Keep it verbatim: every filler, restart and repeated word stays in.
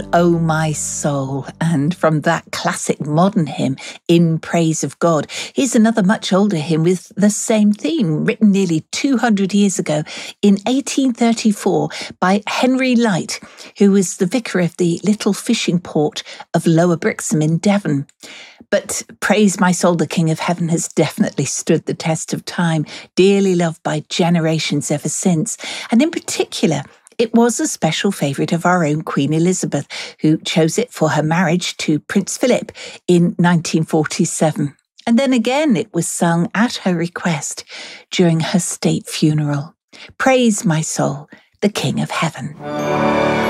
Oh My Soul, and from that classic modern hymn, In Praise of God, here's another much older hymn with the same theme, written nearly two hundred years ago in eighteen thirty-four by Henry Light, who was the vicar of the little fishing port of Lower Brixham in Devon. But Praise My Soul, the King of Heaven has definitely stood the test of time, dearly loved by generations ever since, and in particular, it was a special favourite of our own Queen Elizabeth, who chose it for her marriage to Prince Philip in nineteen forty-seven. And then again it was sung at her request during her state funeral. Praise my soul, the King of Heaven.